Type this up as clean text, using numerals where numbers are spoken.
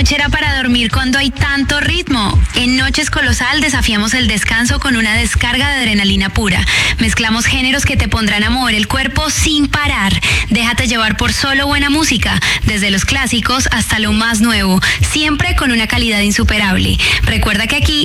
lonchera para dormir cuando hay tanto ritmo? En Noches Colosal desafiamos el descanso con una descarga de adrenalina pura. Mezclamos géneros que te pondrán a mover el cuerpo sin parar. Déjate llevar por solo buena música, desde los clásicos hasta lo más nuevo, siempre con una calidad insuperable. Recuerda que aquí